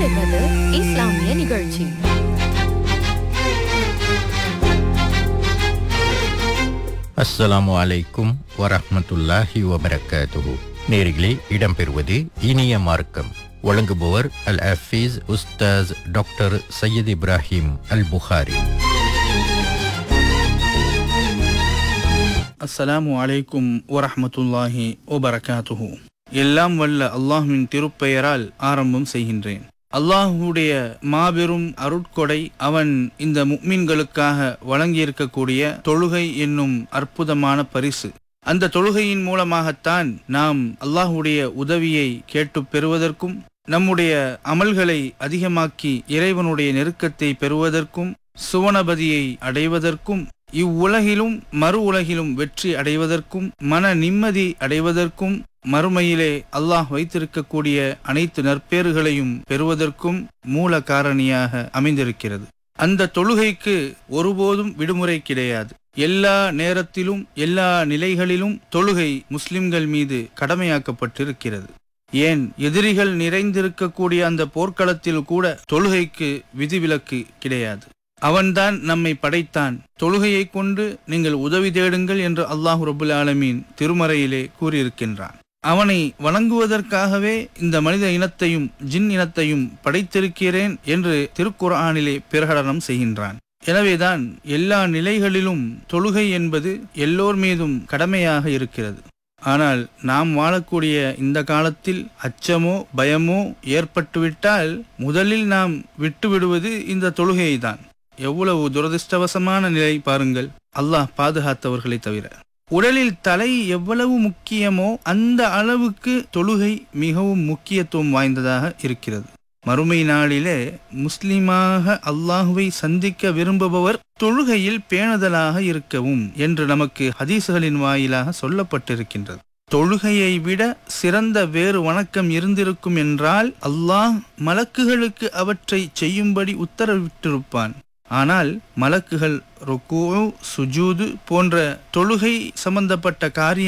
அடுத்தது இஸ்லாமிய நிகழ்ச்சி. அஸ்ஸலாமு அலைக்கும் வரஹ்மத்துல்லாஹி வபரகாத்துஹு. நேரிலே இடம்பெறுவது இனிய மார்க்கம். வழங்குபவர் அல் ஹஃபீஸ் உஸ்தாஸ் டாக்டர் சையத் இப்ராஹிம் அல் புகாரி. அஸ்ஸலாமு அலைக்கும் வரஹ்மத்துல்லாஹி வபரகாத்துஹு. எல்லாம் வல்ல அல்லாஹ்வின் திருப்பெயரால் ஆரம்பம் செய்கின்றேன். அல்லாஹுடைய மாபெரும் அருட்கொடை அவன் இந்த முஃமின்களுக்காக வழங்கியிருக்கக்கூடிய தொழுகை என்னும் அற்புதமான பரிசு. அந்த தொழுகையின் மூலமாகத்தான் நாம் அல்லாஹுடைய உதவியை கேட்டு பெறுவதற்கும், நம்முடைய அமல்களை அதிகமாக்கி இறைவனுடைய நெருக்கத்தை பெறுவதற்கும், சுவனபதியை அடைவதற்கும், இவ்வுலகிலும் மறு உலகிலும் வெற்றி அடைவதற்கும், மன நிம்மதி அடைவதற்கும், மறுமையிலே அல்லாஹ் வைத்திருக்கக்கூடிய அனைத்து நற்பேறுகளையும் பெறுவதற்கும் மூல காரணியாக அமைந்திருக்கிறது. அந்த தொழுகைக்கு ஒருபோதும் விடுமுறை கிடையாது. எல்லா நேரத்திலும் எல்லா நிலைகளிலும் தொழுகை முஸ்லிம்கள் மீது கடமையாக்கப்பட்டிருக்கிறது. ஏன், எதிரிகள் நிறைந்திருக்கக்கூடிய அந்த போர்க்களத்தில் கூட தொழுகைக்கு விதிவிலக்கு கிடையாது. அவன்தான் நம்மை படைத்தான், தொழுகையை கொண்டு நீங்கள் உதவி தேடுங்கள் என்று அல்லாஹ் ரப்புல் ஆலமீன் திருமறையிலே கூறியிருக்கின்றான். அவனை வணங்குவதற்காகவே இந்த மனித இனத்தையும் ஜின் இனத்தையும் படைத்திருக்கிறேன் என்று திருக்குர்ஆனிலே பிரகடனம் செய்கின்றான். எனவேதான் எல்லா நிலைகளிலும் தொழுகை என்பது எல்லோர் மீதும் கடமையாக இருக்கிறது. ஆனால் நாம் வாழக்கூடிய இந்த காலத்தில் அச்சமோ பயமோ ஏற்பட்டுவிட்டால் முதலில் நாம் விட்டுவிடுவது இந்த தொழுகையை தான். எவ்வளவு துரதிர்ஷ்டவசமான நிலை பாருங்கள், அல்லாஹ் பாதுகாத்தவர்களை தவிர. உடலில் தலை எவ்வளவு முக்கியமோ அந்த அளவுக்கு தொழுகை மிகவும் முக்கியத்துவம் வாய்ந்ததாக இருக்கிறது. மறுமை நாளிலே முஸ்லிமாக அல்லாஹுவை சந்திக்க விரும்புபவர் தொழுகையில் பேணுதலாக இருக்கவும் என்று நமக்கு ஹதீஸ்களின் வாயிலாக சொல்லப்பட்டிருக்கின்றது. தொழுகையை விட சிறந்த வேறு வணக்கம் இருந்திருக்கும் என்றால் அல்லாஹ் மலக்குகளுக்கு அவற்றை செய்யும்படி உத்தரவிட்டிருப்பான். ஆனால் மலக்குகள் ருக்கூ, சுஜூது போன்ற தொழுகை சம்பந்தப்பட்ட காரியங்கள்